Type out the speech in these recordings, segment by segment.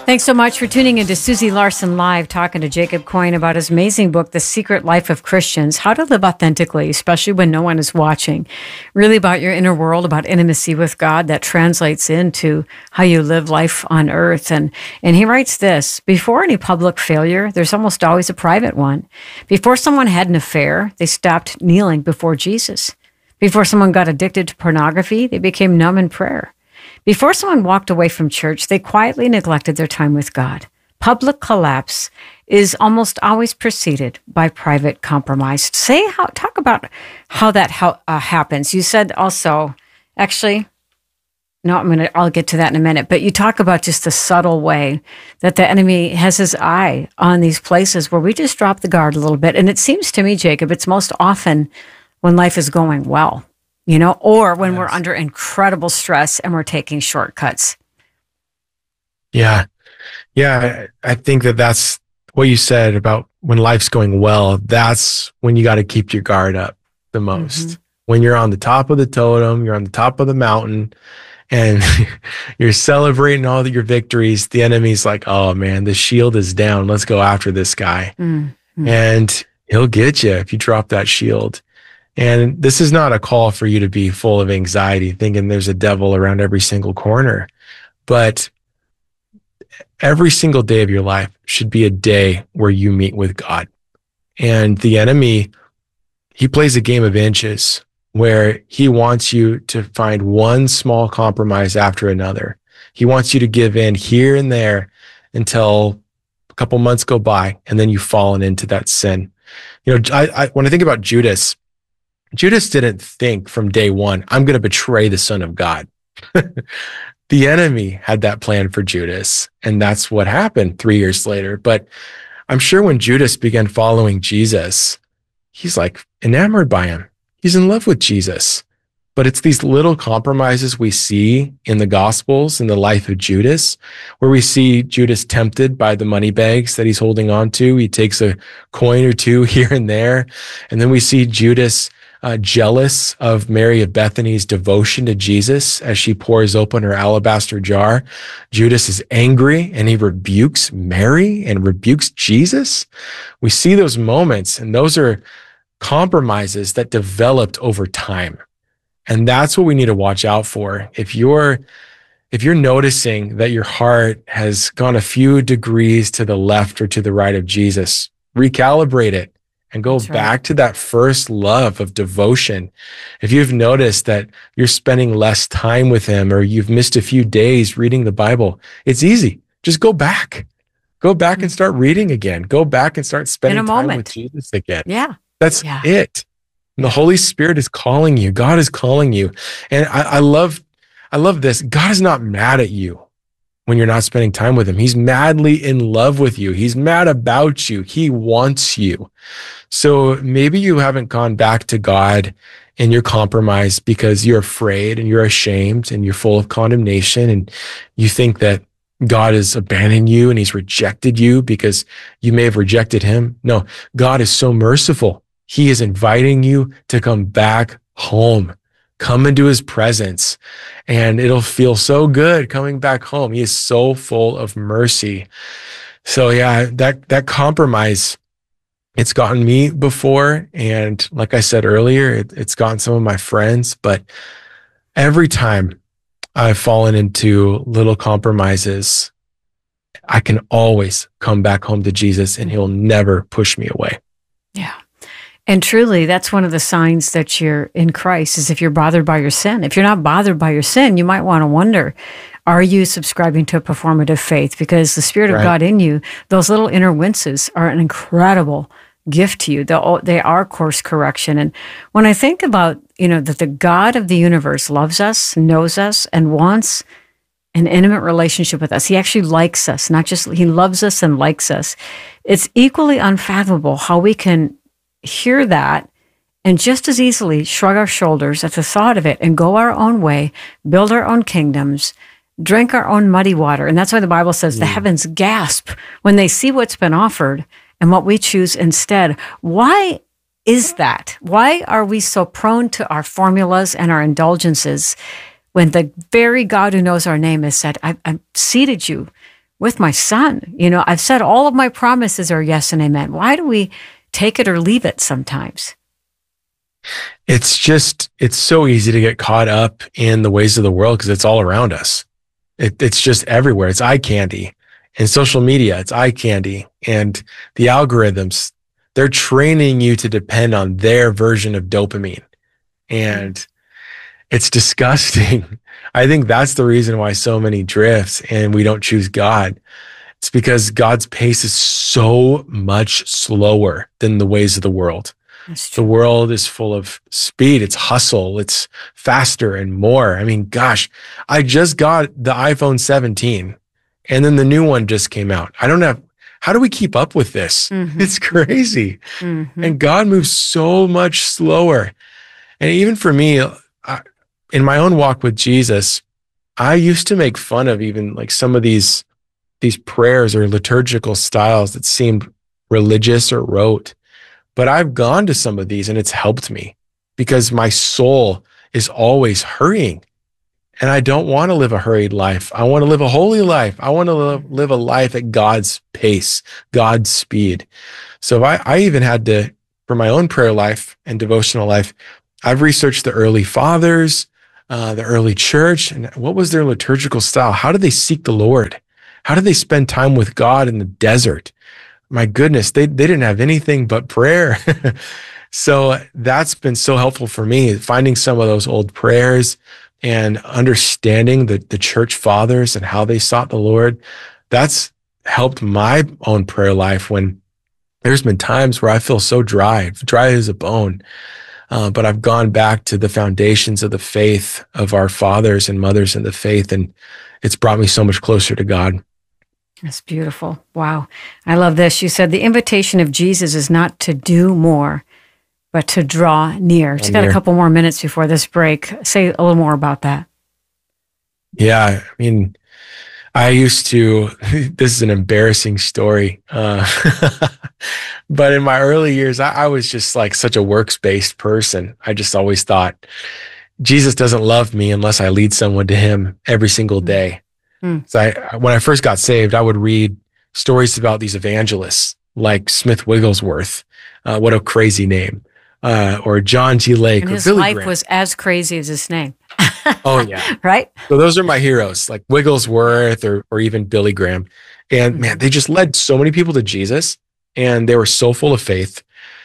Thanks so much for tuning into Susie Larson Live, talking to Jacob Coyne about his amazing book, The Secret Life of Christians, How to Live Authentically, especially when no one is watching. Really about your inner world, about intimacy with God that translates into how you live life on earth. And he writes this: before any public failure, there's almost always a private one. Before someone had an affair, they stopped kneeling before Jesus. Before someone got addicted to pornography, they became numb in prayer. Before someone walked away from church, they quietly neglected their time with God. Public collapse is almost always preceded by private compromise. Talk about how that happens. You said also, actually, no, I'll get to that in a minute, but you talk about just the subtle way that the enemy has his eye on these places where we just drop the guard a little bit. And it seems to me, Jacob, it's most often when life is going well, or when we're under incredible stress and we're taking shortcuts. Yeah. I think that's what you said about when life's going well. That's when you got to keep your guard up the most. Mm-hmm. When you're on the top of the totem, you're on the top of the mountain, and you're celebrating all your victories. The enemy's like, oh man, the shield is down. Let's go after this guy. Mm-hmm. And he'll get you if you drop that shield. And this is not a call for you to be full of anxiety, thinking there's a devil around every single corner. But every single day of your life should be a day where you meet with God. And the enemy, he plays a game of inches where he wants you to find one small compromise after another. He wants you to give in here and there until a couple months go by, and then you've fallen into that sin. When I think about Judas didn't think from day one, I'm going to betray the Son of God. The enemy had that plan for Judas, and that's what happened 3 years later. But I'm sure when Judas began following Jesus, he's like enamored by him. He's in love with Jesus. But it's these little compromises we see in the Gospels, in the life of Judas, where we see Judas tempted by the money bags that he's holding on to. He takes a coin or two here and there. And then we see Judas jealous of Mary of Bethany's devotion to Jesus as she pours open her alabaster jar. Judas is angry and he rebukes Mary and rebukes Jesus. We see those moments, and those are compromises that developed over time. And that's what we need to watch out for. If you're noticing that your heart has gone a few degrees to the left or to the right of Jesus, recalibrate it and go back to that first love of devotion. If you've noticed that you're spending less time with him, or you've missed a few days reading the Bible, it's easy. Just go back. Go back and start reading again. Go back and start spending time with Jesus again. Yeah. That's it. And the Holy Spirit is calling you. God is calling you. And I love this. God is not mad at you when you're not spending time with him. He's madly in love with you. He's mad about you. He wants you. So maybe you haven't gone back to God in your compromise because you're afraid and you're ashamed and you're full of condemnation, and you think that God has abandoned you and he's rejected you because you may have rejected him. No, God is so merciful. He is inviting you to come back home. Come into his presence, and it'll feel so good coming back home. He is so full of mercy. So yeah, that compromise, it's gotten me before. And like I said earlier, it's gotten some of my friends, but every time I've fallen into little compromises, I can always come back home to Jesus, and he'll never push me away. Yeah. And truly, that's one of the signs that you're in Christ, is if you're bothered by your sin. If you're not bothered by your sin, you might want to wonder, are you subscribing to a performative faith? Because the Spirit of God in you, those little inner winces are an incredible gift to you. They are course correction. And when I think about, that the God of the universe loves us, knows us, and wants an intimate relationship with us. He actually likes us, not just, he loves us and likes us. It's equally unfathomable how we can hear that and just as easily shrug our shoulders at the thought of it and go our own way, build our own kingdoms, drink our own muddy water. And that's why the Bible says the heavens gasp when they see what's been offered and what we choose instead. Why is that? Why are we so prone to our formulas and our indulgences when the very God who knows our name has said, I've seated you with my son. I've said all of my promises are yes and amen. Why do we take it or leave it sometimes? It's so easy to get caught up in the ways of the world because it's all around us. It's just everywhere. It's eye candy. In social media, it's eye candy. And the algorithms, they're training you to depend on their version of dopamine. And it's disgusting. I think that's the reason why so many drift and we don't choose God. It's because God's pace is so much slower than the ways of the world. The world is full of speed. It's hustle. It's faster and more. I mean, gosh, I just got the iPhone 17 and then the new one just came out. How do we keep up with this? Mm-hmm. It's crazy. Mm-hmm. And God moves so much slower. And even for me, in my own walk with Jesus, I used to make fun of even like some of these prayers or liturgical styles that seemed religious or rote. But I've gone to some of these and it's helped me because my soul is always hurrying. And I don't want to live a hurried life. I want to live a holy life. I want to live a life at God's pace, God's speed. So I even had to, for my own prayer life and devotional life, I've researched the early fathers, the early church, and what was their liturgical style? How did they seek the Lord? How did they spend time with God in the desert? My goodness, they didn't have anything but prayer. So that's been so helpful for me, finding some of those old prayers and understanding the church fathers and how they sought the Lord. That's helped my own prayer life when there's been times where I feel so dry as a bone. But I've gone back to the foundations of the faith of our fathers and mothers in the faith, and it's brought me so much closer to God. That's beautiful. Wow. I love this. You said the invitation of Jesus is not to do more, but to draw near. Just got a couple more minutes before this break. Say a little more about that. Yeah. I mean, I used to, this is an embarrassing story. But in my early years, I was just like such a works-based person. I just always thought Jesus doesn't love me unless I lead someone to him every single day. So when I first got saved, I would read stories about these evangelists like Smith Wigglesworth. What a crazy name. Or John G. Lake. And or his Billy life Graham. Was as crazy as his name. Oh, yeah. Right? So those are my heroes, like Wigglesworth or even Billy Graham. And man, they just led so many people to Jesus, and they were so full of faith.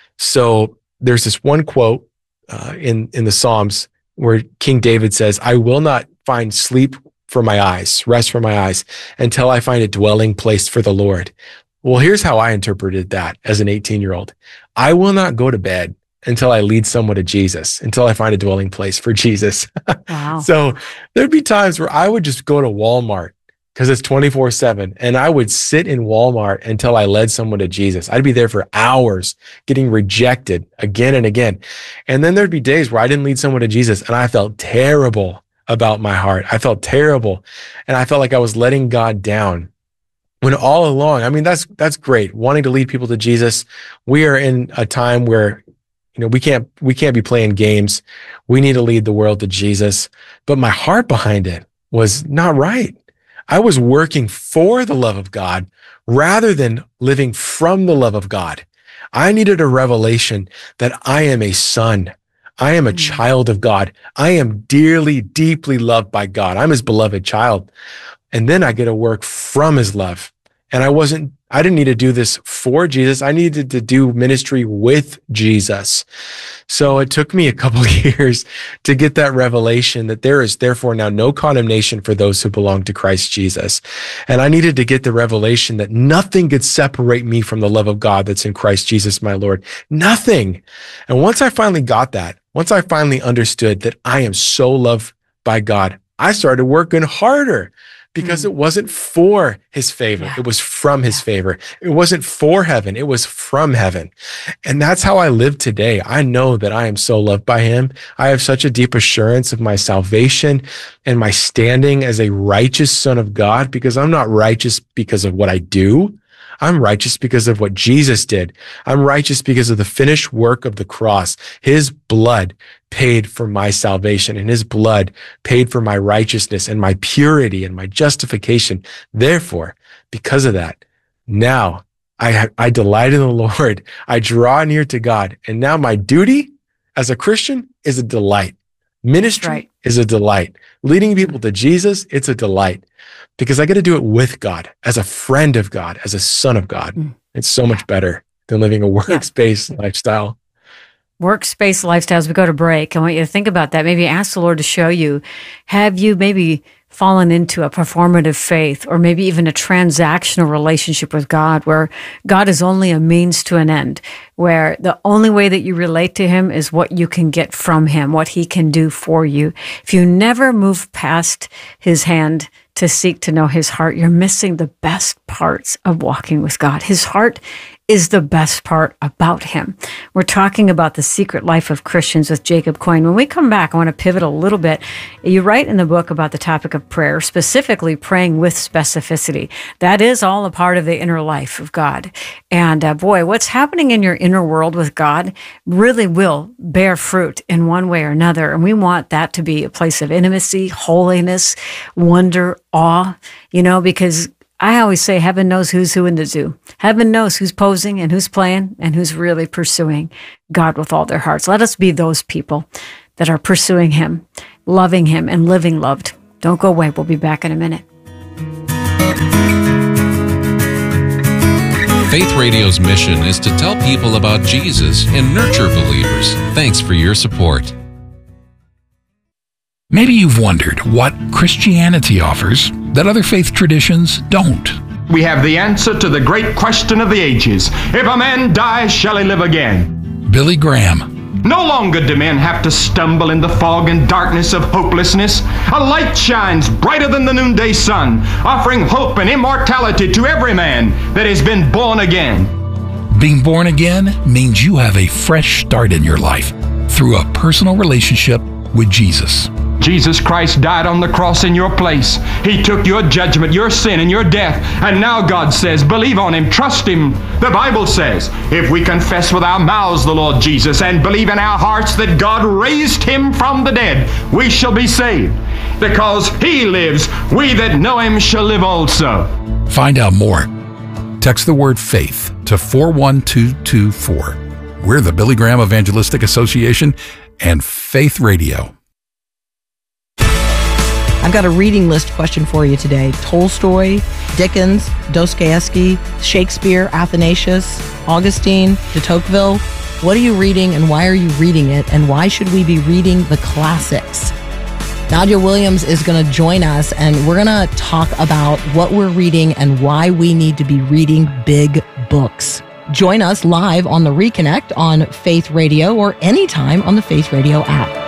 So there's this one quote in the Psalms where King David says, "I will not find sleep for my eyes, rest for my eyes, until I find a dwelling place for the Lord." Well, here's how I interpreted that as an 18-year-old. I will not go to bed until I lead someone to Jesus, until I find a dwelling place for Jesus. Wow. So there'd be times where I would just go to Walmart because it's 24/7, and I would sit in Walmart until I led someone to Jesus. I'd be there for hours getting rejected again and again. And then there'd be days where I didn't lead someone to Jesus and I felt terrible about my heart. I felt terrible. And I felt like I was letting God down. When all along, I mean, that's great. Wanting to lead people to Jesus. We are in a time where, we can't be playing games. We need to lead the world to Jesus. But my heart behind it was not right. I was working for the love of God rather than living from the love of God. I needed a revelation that I am a son. I am a child of God. I am dearly, deeply loved by God. I'm his beloved child. And then I get to work from his love. And I didn't need to do this for Jesus. I needed to do ministry with Jesus. So it took me a couple of years to get that revelation that there is therefore now no condemnation for those who belong to Christ Jesus. And I needed to get the revelation that nothing could separate me from the love of God that's in Christ Jesus, my Lord. Nothing. And once I finally got that, once I finally understood that I am so loved by God, I started working harder. Because it wasn't for his favor. Yeah. It was from his favor. It wasn't for heaven. It was from heaven. And that's how I live today. I know that I am so loved by him. I have such a deep assurance of my salvation and my standing as a righteous son of God, because I'm not righteous because of what I do. I'm righteous because of what Jesus did. I'm righteous because of the finished work of the cross. His blood paid for my salvation, and his blood paid for my righteousness and my purity and my justification. Therefore, because of that, now I delight in the Lord. I draw near to God. And now my duty as a Christian is a delight. Ministry is a delight. Leading people to Jesus, it's a delight. Because I get to do it with God, as a friend of God, as a son of God. It's so much better than living a workspace lifestyle. Workspace lifestyles. We go to break. I want you to think about that. Maybe ask the Lord to show you. Have you maybe fallen into a performative faith, or maybe even a transactional relationship with God, where God is only a means to an end, where the only way that you relate to him is what you can get from him, what he can do for you. If you never move past his hand to seek to know his heart, you're missing the best parts of walking with God. His heart is the best part about him. We're talking about the secret life of Christians with Jacob Coyne. When we come back, I want to pivot a little bit. You write in the book about the topic of prayer, specifically praying with specificity. That is all a part of the inner life of God. And boy, what's happening in your inner world with God really will bear fruit in one way or another. And we want that to be a place of intimacy, holiness, wonder, awe, because I always say heaven knows who's who in the zoo. Heaven knows who's posing and who's playing and who's really pursuing God with all their hearts. Let us be those people that are pursuing him, loving him, and living loved. Don't go away. We'll be back in a minute. Faith Radio's mission is to tell people about Jesus and nurture believers. Thanks for your support. Maybe you've wondered what Christianity offers that other faith traditions don't. We have the answer to the great question of the ages. If a man dies, shall he live again? Billy Graham. No longer do men have to stumble in the fog and darkness of hopelessness. A light shines brighter than the noonday sun, offering hope and immortality to every man that has been born again. Being born again means you have a fresh start in your life through a personal relationship with Jesus. Jesus Christ died on the cross in your place. He took your judgment, your sin, and your death. And now God says, believe on him, trust him. The Bible says, if we confess with our mouths the Lord Jesus and believe in our hearts that God raised him from the dead, we shall be saved. Because he lives, we that know him shall live also. Find out more. Text the word faith to 41224. We're the Billy Graham Evangelistic Association and Faith Radio. I've got a reading list question for you today. Tolstoy, Dickens, Dostoevsky, Shakespeare, Athanasius, Augustine, de Tocqueville. What are you reading and why are you reading it? And why should we be reading the classics? Nadia Williams is going to join us and we're going to talk about what we're reading and why we need to be reading big books. Join us live on the Reconnect on Faith Radio or anytime on the Faith Radio app.